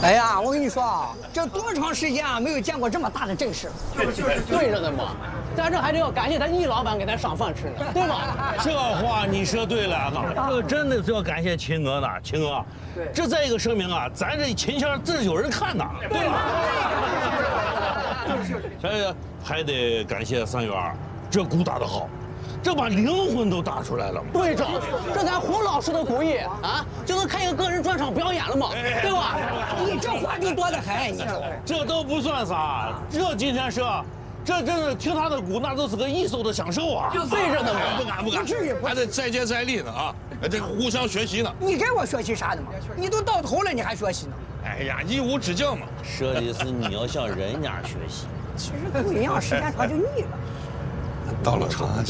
哎呀，我跟你说啊，这多长时间啊没有见过这么大的阵势了。 对着呢嘛，咱这还得要感谢咱易老板给咱上饭吃呢，对吧？ 这话你说对了，这真的是要感谢秦哥呢，秦哥。对，这再一个声明啊，咱这秦腔这是有人看的，对吧？还得感谢3元，这鼓打得好。 这把灵魂都打出来了， 对着，这咱胡老师的鼓艺啊，就能开一个个人专场表演了嘛，对吧？ 你这话就多得很，你这都不算啥，这今天是，这真是听他的鼓，那都是个艺术的享受啊！ 就对着呢嘛， 不敢，还得再接再厉呢啊！这个互相学习呢。 你跟我学习啥的嘛？你都到头了，你还学习呢？ 哎呀，一无止境嘛。 说的是你要向人家学习。 其实不一样，时间长就腻了。 到了长安。